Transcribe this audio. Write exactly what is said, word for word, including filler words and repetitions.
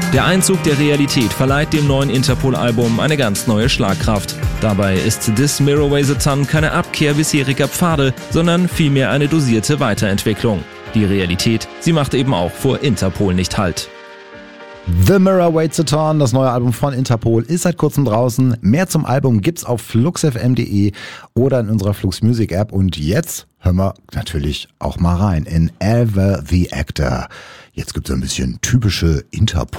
Der Einzug der Realität verleiht dem neuen Interpol-Album eine ganz neue Schlagkraft. Dabei ist This Mirror Weighs a Ton keine Abkehr bisheriger Pfade, sondern vielmehr eine dosierte Weiterentwicklung. Die Realität, sie macht eben auch vor Interpol nicht Halt. The Mirror Weighs a Ton, das neue Album von Interpol, ist seit kurzem draußen. Mehr zum Album gibt's auf fluxfm punkt de oder in unserer Flux Music App. Und jetzt hören wir natürlich auch mal rein in Ever the Actor. Jetzt gibt's ein bisschen typische Interpol.